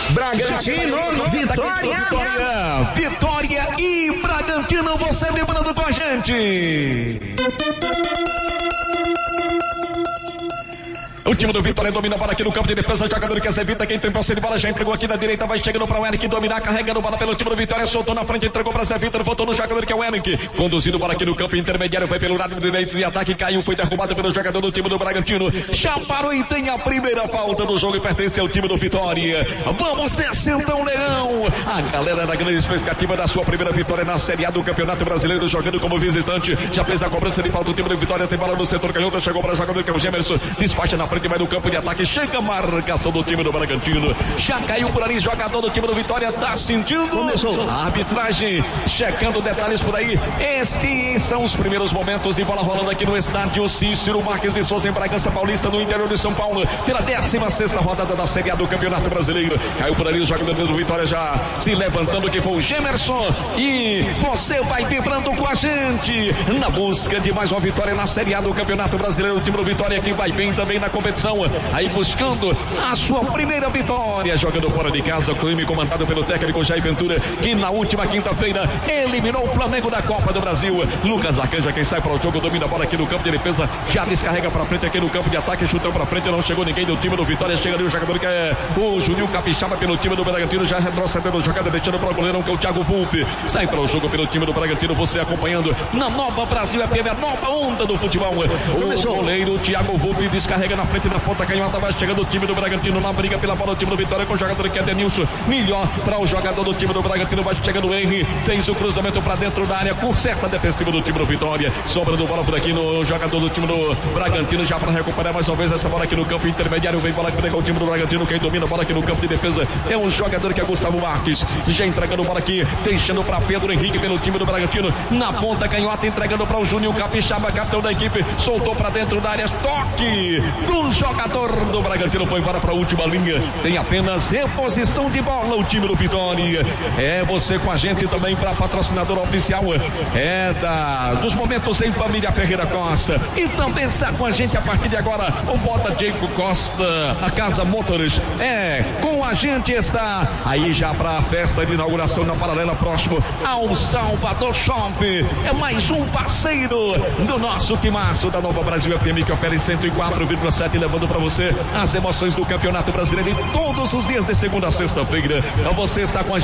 Bragantino, Vitória e Bragantino, você lembrando com a gente. O time do Vitória domina a bola aqui no campo de defesa. O jogador que evita, quem tem posse de bola já entregou aqui da direita, vai chegando para o Eric dominar, carregando bola pelo time do Vitória, soltou na frente, entregou para Zé Vitor, voltou no jogador que é o Eric, conduzindo bola aqui no campo intermediário, vai pelo lado direito de ataque, caiu, foi derrubado pelo jogador do time do Bragantino, já parou e tem a primeira falta do jogo e pertence ao time do Vitória. Vamos nessa então, Leão. A galera da grande expectativa da sua primeira vitória na Série A do Campeonato Brasileiro, jogando como visitante, já fez a cobrança de falta, o time do Vitória tem bola no setor canhoto, chegou para o jogador que é o Gemerson, despacha na frente, vai no campo de ataque, chega a marcação do time do Bragantino, já caiu por ali, jogador do time do Vitória, tá sentindo, começou a arbitragem, checando detalhes por aí. Estes são os primeiros momentos de bola rolando aqui no estádio Cícero Marques de Souza, em Bragança Paulista, no interior de São Paulo, pela 16ª rodada da Série A do Campeonato Brasileiro. Caiu por ali o jogador do Vitória, já se levantando, que foi o Gemerson, e você vai vibrando com a gente na busca de mais uma vitória na Série A do Campeonato Brasileiro. O time do Vitória que vai bem também na competição, aí buscando a sua primeira vitória, jogando fora de casa, o time comandado pelo técnico Jair Ventura, que na última quinta-feira eliminou o Flamengo da Copa do Brasil. Lucas Arcanja, quem sai para o jogo, domina a bola aqui no campo de defesa, já descarrega para frente aqui no campo de ataque, chutão para frente, não chegou ninguém do time do Vitória, chega ali o jogador que é o Juninho Capixaba pelo time do Bragantino, já retrocedendo o jogador, deixando para o goleirão que é o Thiago Volpe, sai para o jogo pelo time do Bragantino, você acompanhando na Nova Brasil FM, a nova onda do futebol. O goleiro Thiago Volpe descarrega na frente, na ponta canhota, vai chegando o time do Bragantino na briga pela bola, o time do Vitória com o jogador que é Denilson, melhor para o jogador do time do Bragantino, vai chegando o Henry, fez o cruzamento para dentro da área, conserta a defensiva do time do Vitória, sobrando bola por aqui no jogador do time do Bragantino, já para recuperar mais uma vez essa bola aqui no campo intermediário, vem bola que pega o time do Bragantino, quem domina a bola aqui no campo de defesa é um jogador que é Gustavo Marques, já entregando bola aqui, deixando para Pedro Henrique pelo time do Bragantino, na ponta canhota, entregando para o Júnior Capixaba, capitão da equipe, soltou para dentro da área, toque do jogador do Bragantino, foi para a última linha, tem apenas reposição de bola o time do Vitória. É você com a gente também para patrocinador oficial, dos momentos em família Ferreira Costa, e também está com a gente a partir de agora o Bota Diego Costa, a Casa Motors, com a gente está aí já para a festa de inauguração na paralela próximo ao Salvador Shopping, é mais um parceiro do nosso timaço da Nova Brasil FM, que opera em 104,7, levando para você as emoções do Campeonato Brasileiro em todos os dias de segunda a sexta-feira. Você está com a